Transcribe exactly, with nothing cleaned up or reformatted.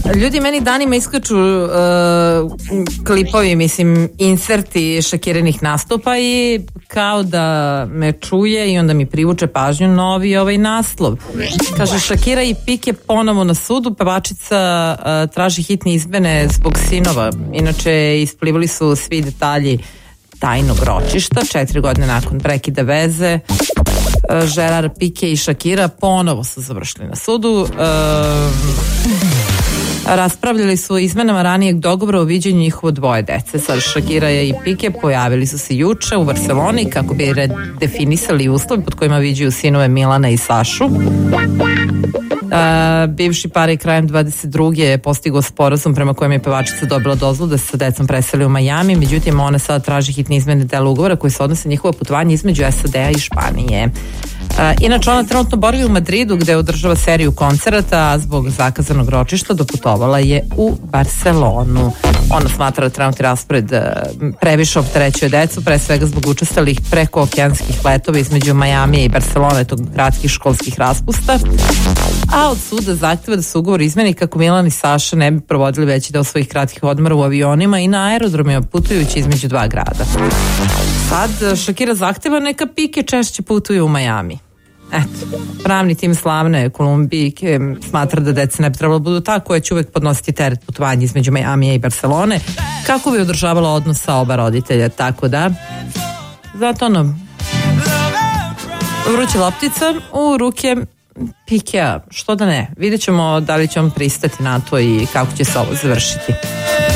Ljudi meni danima iskaču uh, klipovi, mislim, inserti Shakirenih nastupa i kao da me čuje i onda mi privuče pažnju novi ovaj naslov. Kaže, Shakira i Pike ponovo na sudu, pevačica uh, traži hitne izmene zbog sinova. Inače, isplivali su svi detalji tajnog ročišta, četiri godine nakon prekida veze. Uh, Gerard Pike i Shakira ponovo su završili na sudu. Uh, Raspravljali su o izmenama ranijeg dogovora o viđenju njihovo dvoje dece. Sad Shakira i Pike pojavili su se juče u Barseloni kako bi redefinisali uslov pod kojima viđaju sinove Milana i Sašu. Uh, bivši par je krajem dvadeset druge je postigao sporazum prema kojem je pevačica dobila dozvolu da se sa decom preseli u Majami, međutim ona sada traži hitne izmene dela ugovora koji se odnose njihovo putovanje između S A D-a i Španije. Uh, inače ona trenutno boravi u Madridu gde održava seriju koncerata, a zbog zakazanog ročišta doputovala je u Barcelonu. Ona smatra da trenutni raspored uh, previše opterećuje decu, pre svega zbog učestalih preko okeanskih letova između Majamija i Barcelone tog kratkih školskih raspusta, a od suda zahteva da se ugovor izmeni kako Milan i Saša ne bi provodili veći deo svojih kratkih odmora u avionima i na aerodromima putujući između dva grada. Sad Shakira zahteva neka Pike češće putuju u Majami. Eto, pravni tim slavne Kolumbijke smatra da deca ne bi trebalo budu ta koja će uvek podnositi teret putovanja između Majamija i Barcelone kako bi održavala odnos sa oba roditelja, tako da zato ono vruća loptica u ruke Pikea, što da ne, vidjet ćemo da li će on pristati na to i kako će se ovo završiti.